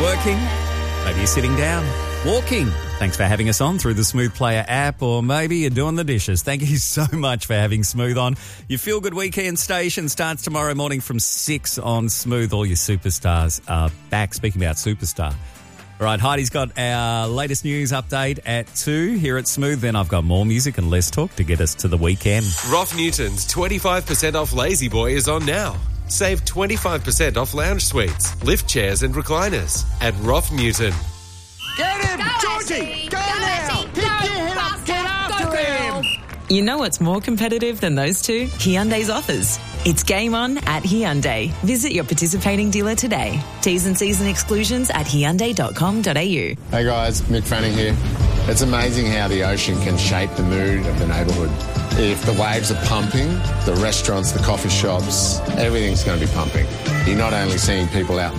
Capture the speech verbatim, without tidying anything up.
working, maybe you're sitting down, walking. Thanks for having us on through the Smooth Player app, or maybe you're doing the dishes. Thank you so much for having Smooth on. Your Feel Good Weekend station starts tomorrow morning from six on Smooth. All your superstars are back. Speaking about superstar. All right, Heidi's got our latest news update at two here at Smooth. Then I've got more music and less talk to get us to the weekend. Roth Newton's twenty-five percent off Lazy Boy is on now. Save twenty-five percent off lounge suites, lift chairs and recliners at Roth Newton. Get him! Go Georgie! Go, go now! Pick your head up! Get after him! You know what's more competitive than those two? Hyundai's offers. It's game on at Hyundai. Visit your participating dealer today. T's and C's and exclusions at hyundai dot com dot a u. Hey guys, Mick Fanning here. It's amazing how the ocean can shape the mood of the neighbourhood. If the waves are pumping, the restaurants, the coffee shops, everything's going to be pumping. You're not only seeing people out in